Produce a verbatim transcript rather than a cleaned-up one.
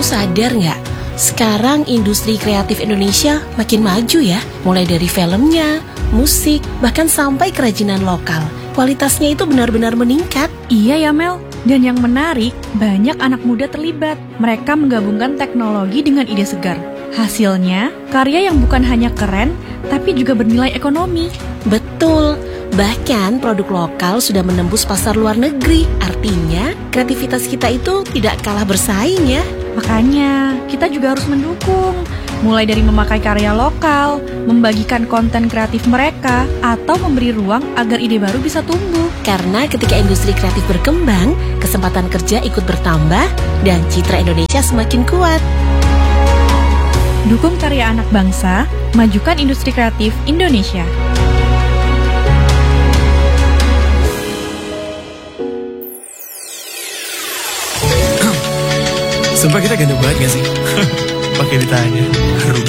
sadar nggak? Sekarang industri kreatif Indonesia makin maju ya. Mulai dari filmnya, musik, bahkan sampai kerajinan lokal. Kualitasnya itu benar-benar meningkat. Iya ya Mel, dan yang menarik, banyak anak muda terlibat. Mereka menggabungkan teknologi dengan ide segar. Hasilnya, karya yang bukan hanya keren, tapi juga bernilai ekonomi. Betul, bahkan produk lokal sudah menembus pasar luar negeri. Artinya, kreativitas kita itu tidak kalah bersaing ya. Makanya, kita juga harus mendukung. Mulai dari memakai karya lokal, membagikan konten kreatif mereka, atau memberi ruang agar ide baru bisa tumbuh. Karena ketika industri kreatif berkembang, kesempatan kerja ikut bertambah, dan citra Indonesia semakin kuat. Dukung karya anak bangsa, majukan industri kreatif Indonesia. Sumpah kita ganteng banget gak sih? Pakai ditanya.